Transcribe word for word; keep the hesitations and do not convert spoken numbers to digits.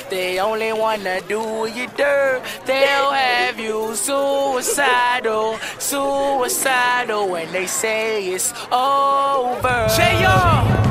they only wanna do you dirt. They'll have you suicidal, suicidal when they say it's over. J R